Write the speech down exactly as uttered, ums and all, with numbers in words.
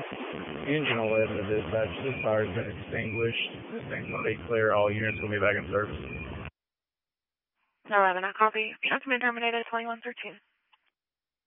Engine will live to dispatch. This fire's been extinguished. This thing's going to be clear. All units will be back in service. eleven, I copy. Command terminated, twenty-one thirteen.